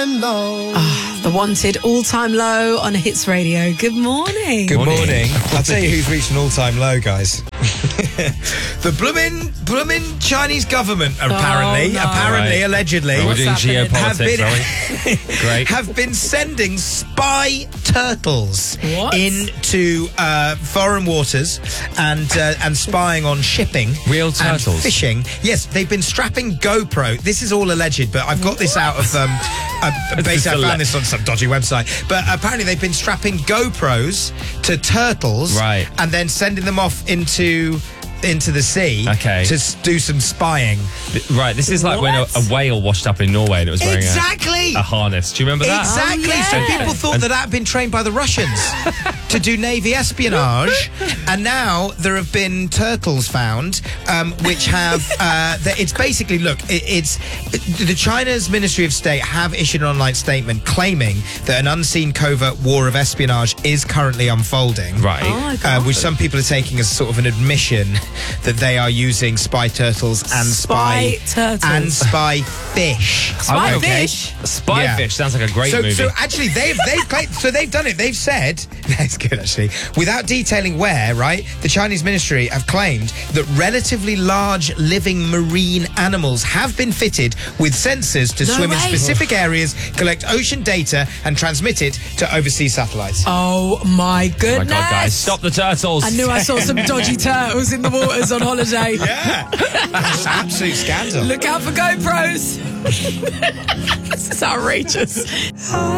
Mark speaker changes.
Speaker 1: all-time low.
Speaker 2: The Wanted all-time low on Hits Radio. Good morning.
Speaker 3: Good morning. I'll tell you who's reached an all-time low, guys. The bloomin' Chinese government, apparently, allegedly,
Speaker 4: we're doing geopolitics, are we? Great.
Speaker 3: have been sending spy turtles into foreign waters and spying on shipping.
Speaker 4: Real turtles?
Speaker 3: And fishing. Yes, they've been strapping GoPro. This is all alleged, but I've got this out of... basically, I found this on some dodgy website. But apparently they've been strapping GoPros to turtles and then sending them off into the sea to do some spying.
Speaker 4: Right, this is like when a whale washed up in Norway and it was wearing a harness. Do you remember that?
Speaker 3: Exactly. So people thought that had been trained by the Russians to do Navy espionage, and now there have been turtles found which have it's basically, it's the China's Ministry of State have issued an online statement claiming that an unseen covert war of espionage is currently unfolding, which some people are taking as sort of an admission that they are using spy turtles and spy fish.
Speaker 2: Spy fish?
Speaker 4: Spy fish sounds like a great movie.
Speaker 3: So actually, they've done it. They've said, that's good actually, without detailing where, the Chinese ministry have claimed that relatively large living marine animals have been fitted with sensors to swim in specific areas, collect ocean data, and transmit it to overseas satellites.
Speaker 2: Oh my goodness.
Speaker 4: Oh my God, guys, stop the turtles.
Speaker 2: I knew I saw some dodgy turtles in the waters on holiday.
Speaker 3: Yeah. That's an absolute scandal.
Speaker 2: Look out for GoPros. This is outrageous.